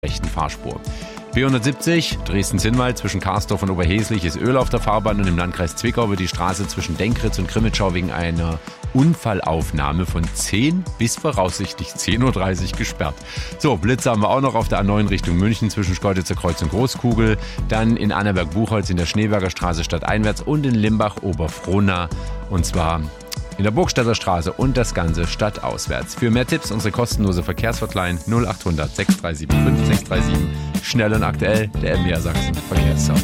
rechten Fahrspur. B170 Dresden-Zinnwald zwischen Karsdorf und Oberheslich ist Öl auf der Fahrbahn und im Landkreis Zwickau wird die Straße zwischen Denkritz und Krimitschau wegen einer Unfallaufnahme von 10 bis voraussichtlich 10.30 Uhr gesperrt. So, Blitze haben wir auch noch auf der A9 Richtung München zwischen Schkeuditzer Kreuz und Großkugel, dann in Annaberg-Buchholz in der Schneeberger Straße stadteinwärts und in Limbach-Oberfrohna und zwar in der Burgstadter Straße und das Ganze stadtauswärts. Für mehr Tipps unsere kostenlose Verkehrshotline 0800 637 5637. Schnell und aktuell, der MDR Sachsen Verkehrsservice.